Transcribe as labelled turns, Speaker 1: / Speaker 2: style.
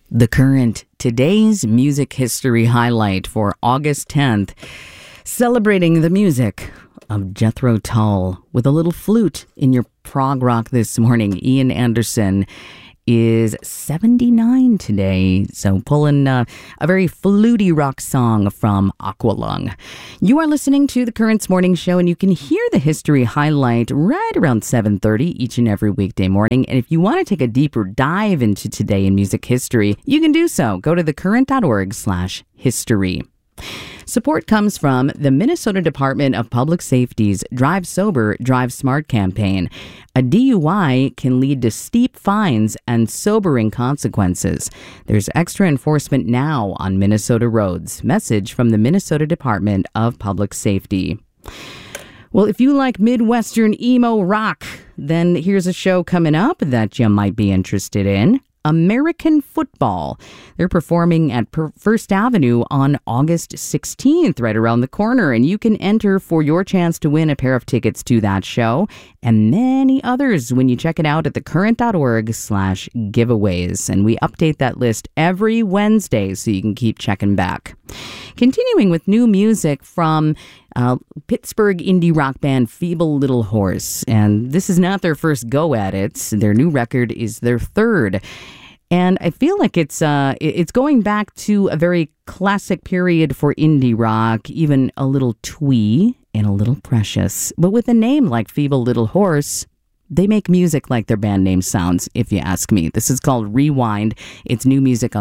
Speaker 1: The Current, today's music history highlight for August 10th, celebrating the music of Jethro Tull with a little flute in your prog rock this morning. Ian Anderson is 79 today, so pulling a very fluty rock song from Aqualung. You are listening to the Currents Morning Show, and you can hear the history highlight right around 7:30 each and every weekday morning. And if you want to take a deeper dive into today in music history, you can do so. Go to thecurrent.org/history. Support comes from the Minnesota Department of Public Safety's Drive Sober, Drive Smart campaign. A DUI can lead to steep fines and sobering consequences. There's extra enforcement now on Minnesota roads. Message from the Minnesota Department of Public Safety. Well, if you like Midwestern emo rock, then here's a show coming up that you might be interested in. American Football. They're performing at First Avenue on August 16th, right around the corner, and you can enter for your chance to win a pair of tickets to that show and many others when you check it out at thecurrent.org/giveaways. And we update that list every Wednesday so you can keep checking back. Continuing with new music from Pittsburgh indie rock band Feeble Little Horse. And this is not their first go at it. Their new record is their third. And I feel like it's going back to a very classic period for indie rock, even a little twee and a little precious. But with a name like Feeble Little Horse, they make music like their band name sounds, if you ask me. This is called Rewind. It's new music on